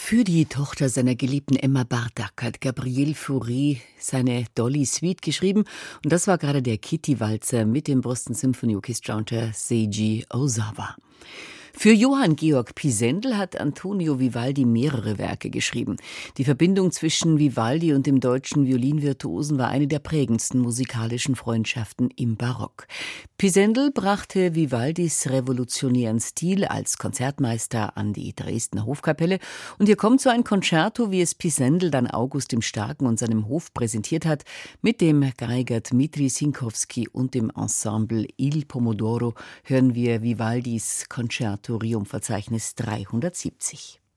Für die Tochter seiner geliebten Emma Bartak hat Gabriel Fauré seine Dolly Suite geschrieben. Und das war gerade der Kitty-Walzer mit dem Boston Symphony Orchestra Seiji Ozawa. Für Johann Georg Pisendel hat Antonio Vivaldi mehrere Werke geschrieben. Die Verbindung zwischen Vivaldi und dem deutschen Violinvirtuosen war eine der prägendsten musikalischen Freundschaften im Barock. Pisendel brachte Vivaldis revolutionären Stil als Konzertmeister an die Dresdner Hofkapelle. Und hier kommt so ein Concerto, wie es Pisendel dann August dem Starken und seinem Hof präsentiert hat, mit dem Geiger Dmitri Sinkowski und dem Ensemble Il Pomodoro hören wir Vivaldis Concerto Verzeichnis 370.